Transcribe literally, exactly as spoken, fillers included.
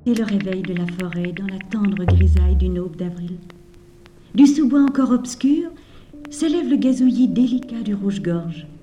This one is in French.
Et le réveil de la forêt dans la tendre grisaille d'une aube d'avril. Du sous-bois encore obscur s'élève le gazouillis délicat du rouge-gorge.